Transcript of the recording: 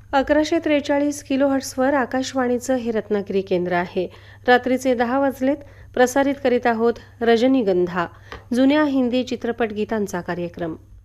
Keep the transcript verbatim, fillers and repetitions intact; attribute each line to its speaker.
Speaker 1: अकराशे त्रेचाळीस किलो हर्ट्सवर आकाशवाणीचं हे रत्नागिरी केंद्र आहे. रात्रीचे दहा वाजलेत. प्रसारित करीत आहोत रजनीगंधा, जुन्या हिंदी चित्रपट गीतांचा कार्यक्रम.